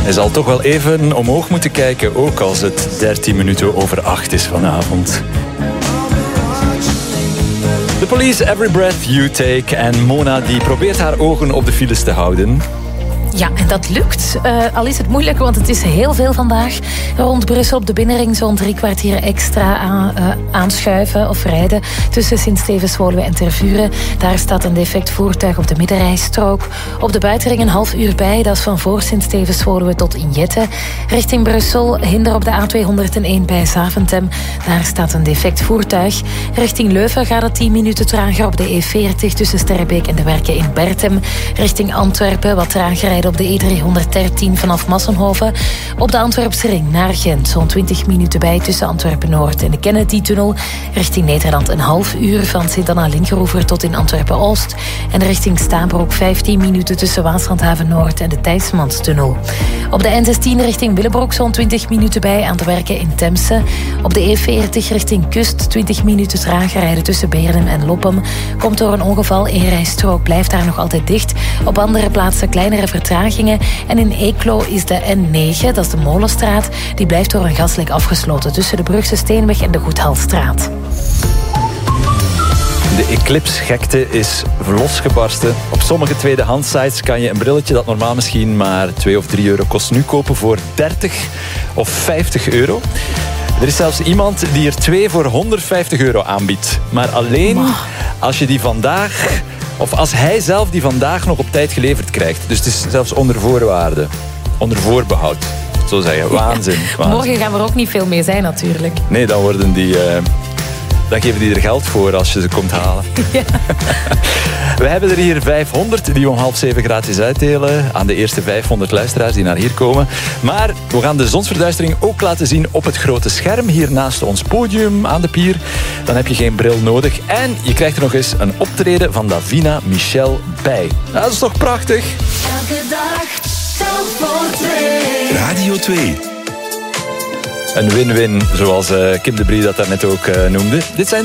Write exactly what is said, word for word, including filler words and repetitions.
Hij zal toch wel even omhoog moeten kijken, ook als het dertien minuten over acht is vanavond. The Police, Every Breath You Take. En Mona die probeert haar ogen op de files te houden. Ja, en dat lukt. Uh, al is het moeilijk, want het is heel veel vandaag. Rond Brussel op de binnenring zo'n drie kwartier extra aan, uh, aanschuiven of rijden tussen Sint-Stevens-Woluwe en Tervuren. Daar staat een defect voertuig op de middenrijstrook. Op de buitenring een half uur bij, dat is van voor Sint-Stevens-Woluwe tot Injette. Richting Brussel, hinder op de A tweehonderdéén bij Zaventem. Daar staat een defect voertuig. Richting Leuven gaat het tien minuten trager op de E veertig tussen Sterrebeek en de Werken in Bertem. Richting Antwerpen wat trager rijden op de E driehonderddertien vanaf Massenhoven. Op de Antwerpse ring naar Gent zo'n twintig minuten bij tussen Antwerpen-Noord en de Kennedy-tunnel. Richting Nederland een half uur van Sint-Anna-Linkeroever tot in Antwerpen-Oost. En richting Stabroek vijftien minuten tussen Waaslandhaven-Noord en de Thijsmanstunnel. Op de N zestien richting Willebroek zo'n twintig minuten bij aan de Werken in Temse. Op de E veertig richting Kust twintig minuten trager rijden tussen Beernem en Loppem. Komt door een ongeval, één rijstrook blijft daar nog altijd dicht. Op andere plaatsen kleinere vertragingen. En in Eeklo is de N negen, dat is de Molenstraat, die blijft door een gaslek afgesloten tussen de Brugse Steenweg en de Goedhalstraat. De Eclipse-gekte is losgebarsten. Op sommige tweedehandsites kan je een brilletje dat normaal misschien maar twee of drie euro kost nu kopen voor dertig of vijftig euro. Er is zelfs iemand die er twee voor honderdvijftig euro aanbiedt. Maar alleen als je die vandaag... Of als hij zelf die vandaag nog op tijd geleverd krijgt. Dus het is zelfs onder voorwaarden. Onder voorbehoud. Zo zeggen. Waanzin. Waanzin. Morgen gaan we er ook niet veel mee zijn natuurlijk. Nee, dan worden die... Uh, dan geven die er geld voor als je ze komt halen. Ja. We hebben er hier vijfhonderd die we om half zeven gratis uitdelen. Aan de eerste vijfhonderd luisteraars die naar hier komen. Maar we gaan de zonsverduistering ook laten zien op het grote scherm. Hier naast ons podium aan de pier. Dan heb je geen bril nodig. En je krijgt er nog eens een optreden van Davina Michel bij. Nou, dat is toch prachtig? Elke dag telt voor twee. Radio twee. Een win-win, zoals Kim de Brie dat daarnet ook noemde. Dit zijn